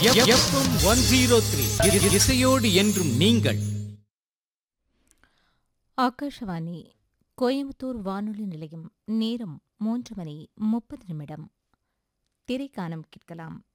FM 103 இசையோடு என்றும் நீங்கள். ஆகாஷவாணி கோயம்புத்தூர் வானொலி நிலையம். நேரம் 3 மணி 30 நிமிடம். திரைக்கானம் கேட்கலாம்.